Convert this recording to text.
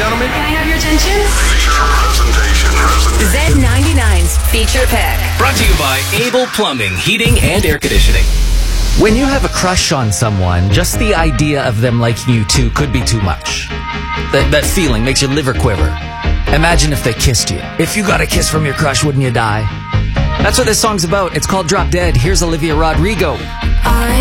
gentlemen. Can I have your attention? Presentation. Z99's Feature Pick. Brought to you by Able Plumbing, Heating, and Air Conditioning. When you have a crush on someone, just the idea of them liking you too could be too much. That feeling makes your liver quiver. Imagine if they kissed you. If you got a kiss from your crush, wouldn't you die? That's what this song's about. It's called Drop Dead. Here's Olivia Rodrigo. I